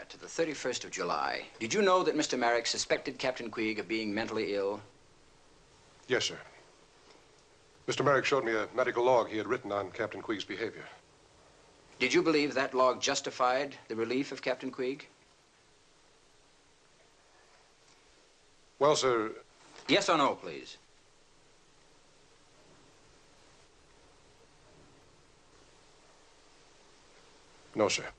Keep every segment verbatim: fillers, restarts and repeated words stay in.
to the thirty-first of July, did you know that Mister Merrick suspected Captain Queeg of being mentally ill? Yes, sir. Mister Merrick showed me a medical log he had written on Captain Queeg's behavior. Did you believe that log justified the relief of Captain Queeg? Well, sir... Yes or no, please? No, sir.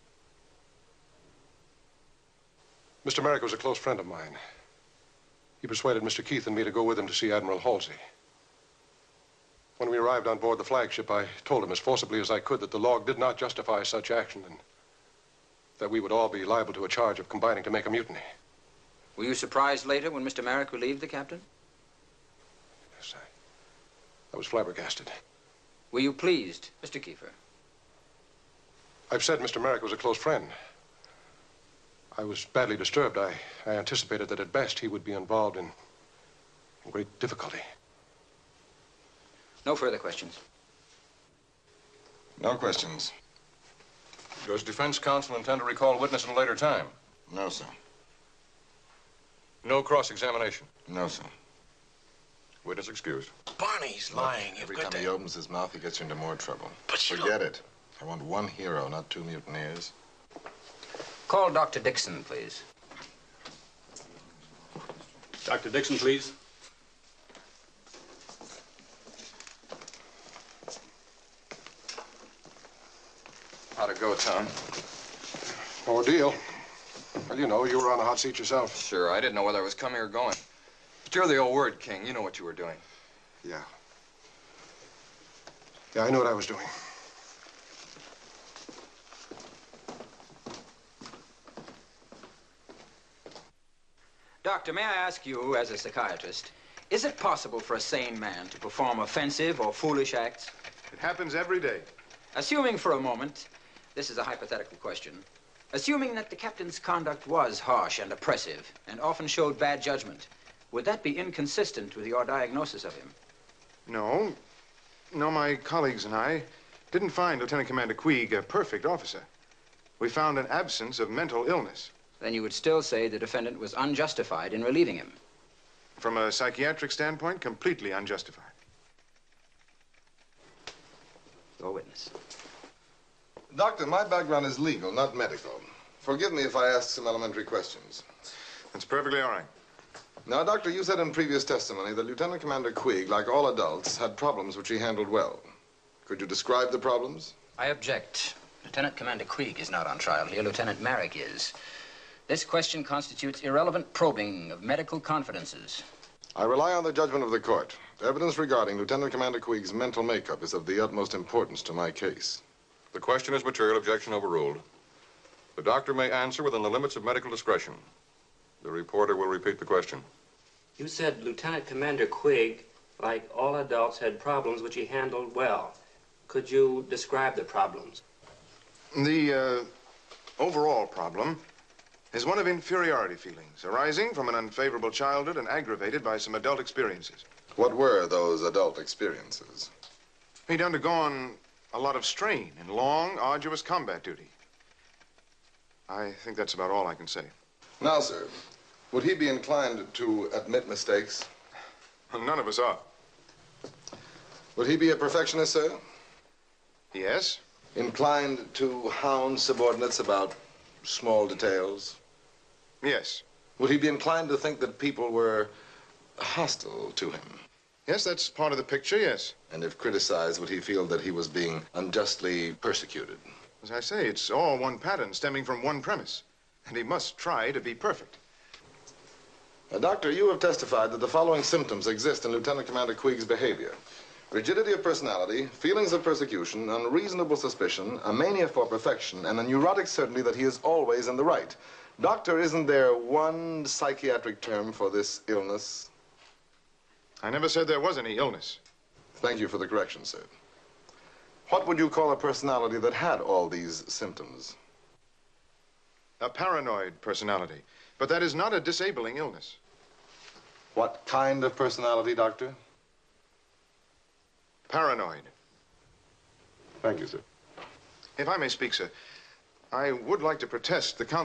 Mister Merrick was a close friend of mine. He persuaded Mister Keith and me to go with him to see Admiral Halsey. When we arrived on board the flagship, I told him as forcibly as I could that the log did not justify such action and that we would all be liable to a charge of combining to make a mutiny. Were you surprised later when Mister Merrick relieved the captain? Yes, I, I was flabbergasted. Were you pleased, Mister Kiefer? I've said Mister Merrick was a close friend. I was badly disturbed. I, I anticipated that at best he would be involved in, in great difficulty. No further questions. No questions. Does defense counsel intend to recall witness at a later time? No, sir. No cross-examination? No, sir. Witness excused. Barney's lying. Look, every You've time got he to... opens his mouth, he gets into more trouble. But you Forget don't... it. I want one hero, not two mutineers. Call Doctor Dixon, please. Doctor Dixon, please. How'd it go, Tom? Ordeal. Well, you know, you were on the hot seat yourself. Sure, I didn't know whether I was coming or going. But you're the old word king. You know what you were doing. Yeah. Yeah, I knew what I was doing. Doctor, may I ask you, as a psychiatrist, is it possible for a sane man to perform offensive or foolish acts? It happens every day. Assuming for a moment, this is a hypothetical question, assuming that the captain's conduct was harsh and oppressive and often showed bad judgment, would that be inconsistent with your diagnosis of him? No. No, my colleagues and I didn't find Lieutenant Commander Queeg a perfect officer. We found an absence of mental illness. Then you would still say the defendant was unjustified in relieving him. From a psychiatric standpoint, completely unjustified. Your witness. Doctor, my background is legal, not medical. Forgive me if I ask some elementary questions. That's perfectly all right. Now, Doctor, you said in previous testimony that Lieutenant Commander Queeg, like all adults, had problems which he handled well. Could you describe the problems? I object. Lieutenant Commander Queeg is not on trial here. Lieutenant Merrick is. This question constitutes irrelevant probing of medical confidences. I rely on the judgment of the court. Evidence regarding Lieutenant Commander Queeg's mental makeup is of the utmost importance to my case. The question is material, objection overruled. The doctor may answer within the limits of medical discretion. The reporter will repeat the question. You said Lieutenant Commander Queeg, like all adults, had problems which he handled well. Could you describe the problems? The uh, overall problem is one of inferiority feelings arising from an unfavorable childhood and aggravated by some adult experiences. What were those adult experiences? He'd undergone a lot of strain in long, arduous combat duty. I think that's about all I can say. Now, sir, would he be inclined to admit mistakes? None of us are. Would he be a perfectionist, sir? Yes. Inclined to hound subordinates about small details? Yes. Would he be inclined to think that people were hostile to him? Yes, that's part of the picture, yes. And if criticized, would he feel that he was being unjustly persecuted? As I say, it's all one pattern stemming from one premise. And he must try to be perfect. Now, Doctor, you have testified that the following symptoms exist in Lieutenant Commander Queeg's behavior. Rigidity of personality, feelings of persecution, unreasonable suspicion, a mania for perfection, and a neurotic certainty that he is always in the right. Doctor, isn't there one psychiatric term for this illness? I never said there was any illness. Thank you for the correction, sir. What would you call a personality that had all these symptoms? A paranoid personality. But that is not a disabling illness. What kind of personality, Doctor? Paranoid. Thank you, sir. If I may speak, sir, I would like to protest the counsel.